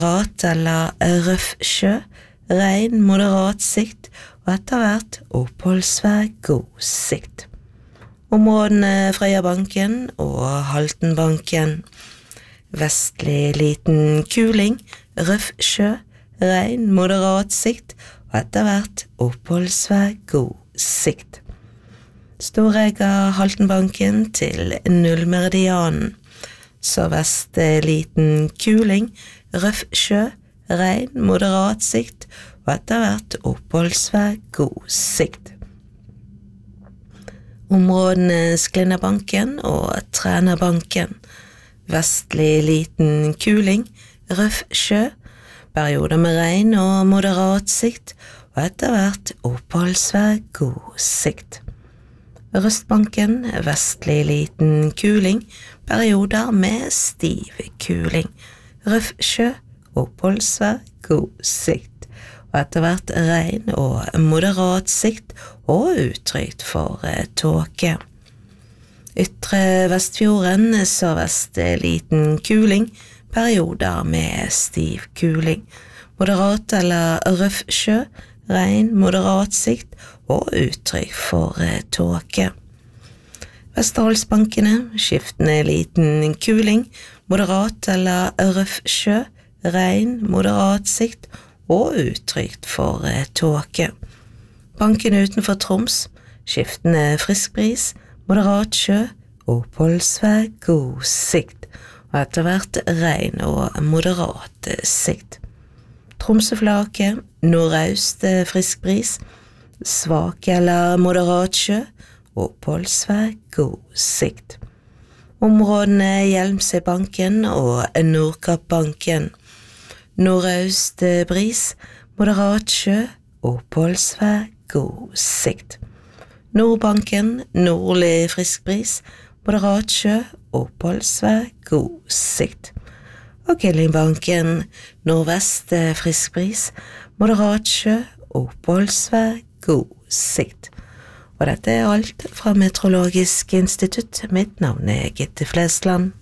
moderat eller røff sjø, regn, moderat sikt, og etter hvert oppholdsvær, god sikt. Områdene Frøyabanken og Haltenbanken. Vestlig liten kuling, røff sjø, regn, moderat sikt, og etter hvert oppholdsvær, god sikt. Storegga Haltenbanken til nullmeridianen. Sørvest liten kuling, røff sjø, regn, moderat sikt, og etter hvert oppholdsvær, god sikt. Områdene Sklinnabanken og Trænabanken. Vestlig liten kuling, røff sjø, perioder med regn og moderat sikt, og etter hvert oppholdsvær, god sikt. Røstbanken, vestlig liten kuling, perioder med stiv kuling, røff sjø, oppholdsvær, god sikt, og etter hvert regn og moderat sikt og utrygt for tåke. Ytre Vestfjorden, sørvest liten kuling, perioder med stiv kuling, moderat eller røff sjø, regn, moderat sikt og uttrykk for tåke. Vesterålsbankene, skiftende liten kuling, moderat eller røff sjø, regn, moderat sikt og uttrykk for tåke. Bankene utenfor Troms, skiftende frisk bris, moderat sjø, oppholdsvær, god sikt, og etter hvert regn og moderat sikt. Tromsøflaket, nordøst frisk bris, svak eller moderat sjø, oppholdsvær, god sikt. Områdene Hjelmsøybanken og Nordkappbanken. Nordøst bris, moderat sjø, oppholdsvær, god sikt. Nordbanken, nordlig frisk bris, moderat sjø, oppholdsvær, god sikt. Og Kyllingbanken, nordvest frisk bris, moderat sjø, oppholdsvær, god sikt. Og dette alt fra Meteorologisk institutt. Mitt navn Gitte Flesland.